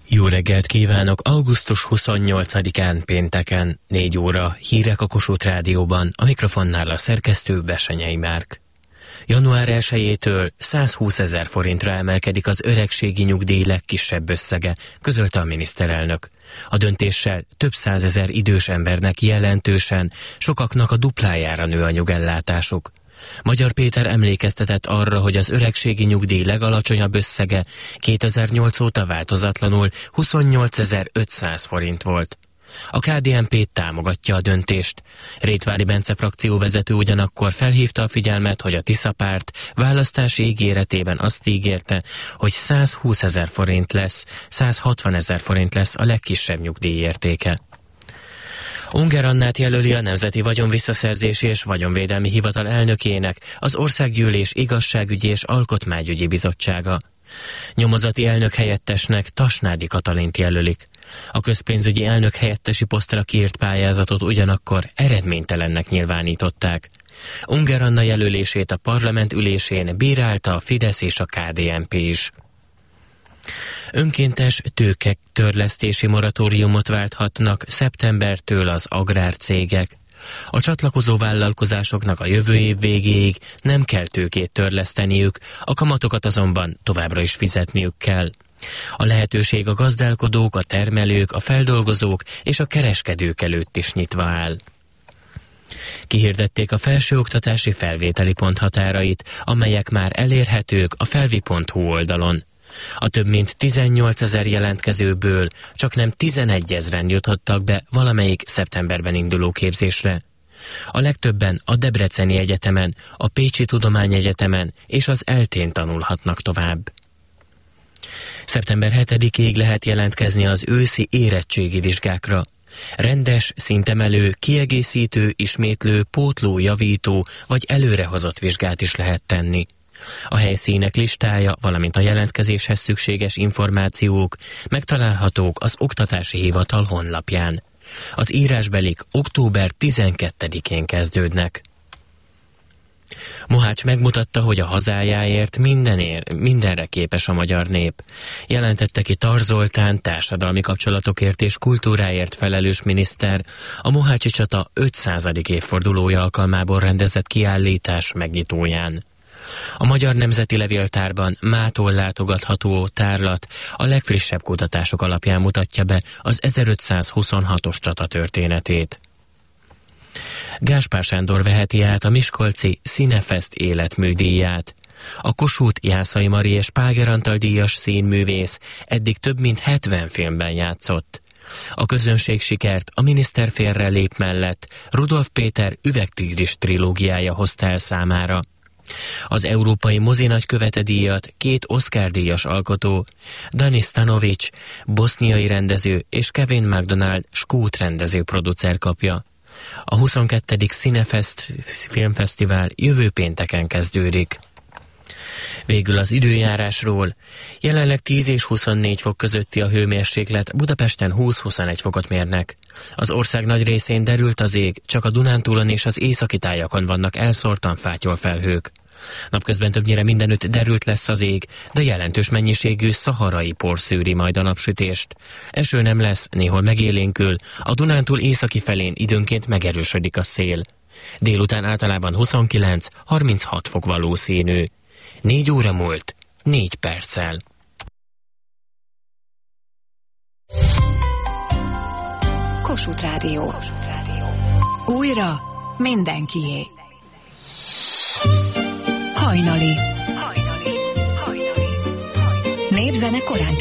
Jó reggelt kívánok! Augusztus 28-án pénteken 4 óra hírek a Kossuth Rádióban, a mikrofonnál a szerkesztő Besenyei Márk. Január 1-től 120 000 forintra emelkedik az öregségi nyugdíj legkisebb összege, közölte a miniszterelnök. A döntéssel több 100 000 idős embernek jelentősen, sokaknak a duplájára nő a nyugellátásuk. Magyar Péter emlékeztetett arra, hogy az öregségi nyugdíj legalacsonyabb összege 2008 óta változatlanul 28 500 forint volt. A KDNP támogatja a döntést. Rétvári Bence frakcióvezető ugyanakkor felhívta a figyelmet, hogy a Tisza párt választási ígéretében azt ígérte, hogy 120 000 forint lesz, 160 000 forint lesz a legkisebb nyugdíj értéke. Ungár Annát jelöli a Nemzeti Vagyonvisszaszerzési és Vagyonvédelmi Hivatal elnökének az Országgyűlés Igazságügyi és Alkotmányügyi Bizottsága. Nyomozati elnök helyettesnek Tasnádi Katalint jelölik. A közpénzügyi elnök helyettesi posztra kiírt pályázatot ugyanakkor eredménytelennek nyilvánították. Ungár Anna jelölését a parlament ülésén bírálta a Fidesz és a KDNP is. Önkéntes tőketörlesztési moratóriumot válthatnak szeptembertől az agrárcégek. A csatlakozó vállalkozásoknak a jövő év végéig nem kell tőkét törleszteniük, a kamatokat azonban továbbra is fizetniük kell. A lehetőség a gazdálkodók, a termelők, a feldolgozók és a kereskedők előtt is nyitva áll. Kihirdették a felsőoktatási felvételi ponthatárait, amelyek már elérhetők a felvi.hu oldalon. A több mint 18 000 jelentkezőből csaknem 11 000-en juthattak be valamelyik szeptemberben induló képzésre. A legtöbben a Debreceni Egyetemen, a Pécsi Tudományegyetemen és az ELTÉn tanulhatnak tovább. Szeptember 7-ig lehet jelentkezni az őszi érettségi vizsgákra. Rendes, szintemelő, kiegészítő, ismétlő, pótló, javító vagy előrehozott vizsgát is lehet tenni. A helyszínek listája, valamint a jelentkezéshez szükséges információk megtalálhatók az Oktatási Hivatal honlapján. Az írásbelik október 12-én kezdődnek. Mohács megmutatta, hogy a hazájáért mindenre képes a magyar nép. Jelentette ki Tar Zoltán társadalmi kapcsolatokért és kultúráért felelős miniszter a mohácsi csata 500. évfordulója alkalmából rendezett kiállítás megnyitóján. A Magyar Nemzeti Levéltárban mától látogatható tárlat a legfrissebb kutatások alapján mutatja be az 1526-os csata történetét. Gáspár Sándor veheti át a miskolci Színefest életműdíját. A Kossuth Jászai Mari és Páger Antal díjas színművész eddig több mint 70 filmben játszott. A közönség sikert a Miniszter félrelép mellett Rudolf Péter Üvegtigris trilógiája hozta el számára. Az Európai Mozinagykövet díjat 2 Oscar-díjas alkotó, Dani Stanovic, boszniai rendező és Kevin MacDonald, skót rendező-producer kapja. A 22. Cinefest filmfesztivál jövő pénteken kezdődik. Végül az időjárásról. Jelenleg 10 és 24 fok közötti a hőmérséklet, Budapesten 20-21 fokot mérnek. Az ország nagy részén derült az ég, csak a Dunántúlon és az északi tájakon vannak elszórtan fátyolfelhők. Napközben többnyire mindenütt derült lesz az ég, de jelentős mennyiségű szaharai por szűri majd a napsütést. Eső nem lesz, néhol megélénkül, a Dunántúl északi felén időnként megerősödik a szél. Délután általában 29-36 fok valószínű. 4 óra múlt, 4 perccel. Kossuth Rádió. Újra mindenkié. Hajnali. Népzene korán